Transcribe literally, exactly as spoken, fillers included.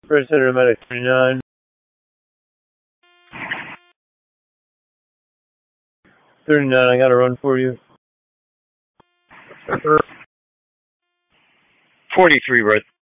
First Center Medic thirty-nine. thirty-nine, I got a run for you. forty-three, right?